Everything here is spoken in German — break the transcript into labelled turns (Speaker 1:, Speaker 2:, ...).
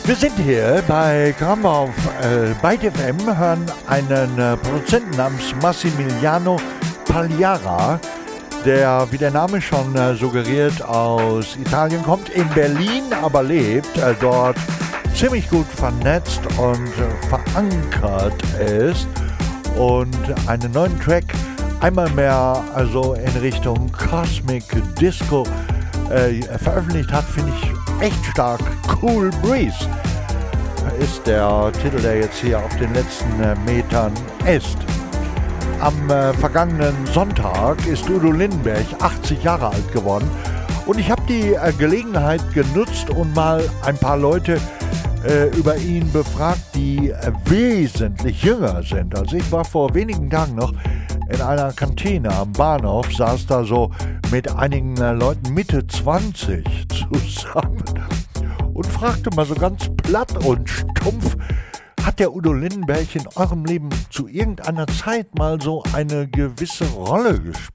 Speaker 1: Wir sind hier bei Kramp bei FM, hören einen Produzenten namens Massimiliano Pagliara, der, wie der Name schon suggeriert, aus Italien kommt, in Berlin aber lebt, dort ziemlich gut vernetzt und verankert ist und einen neuen Track einmal mehr also in Richtung Cosmic Disco veröffentlicht hat, finde ich echt stark. Cool Breeze ist der Titel, der jetzt hier auf den letzten Metern ist. Am vergangenen Sonntag ist Udo Lindenberg 80 Jahre alt geworden und ich habe die Gelegenheit genutzt und mal ein paar Leute über ihn befragt, die wesentlich jünger sind. Also ich war vor wenigen Tagen noch in einer Kantine am Bahnhof, saß da so mit einigen Leuten Mitte 20 zusammen und fragte mal so ganz platt und stumpf: Hat der Udo Lindenberg in eurem Leben zu irgendeiner Zeit mal so eine gewisse Rolle gespielt?